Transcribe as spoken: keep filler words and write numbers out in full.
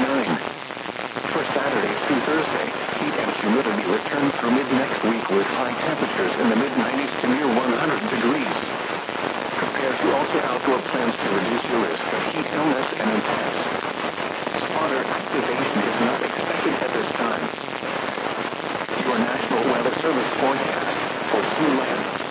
ninety-nine. For Saturday through Thursday, heat and humidity return through mid-next week with high temperatures in the mid-nineties to near one hundred degrees. Prepare to alter outdoor plans to reduce your risk of heat illness and impacts. Spotter activation is not expected at this time. Your National Weather Service forecast for Siouxland.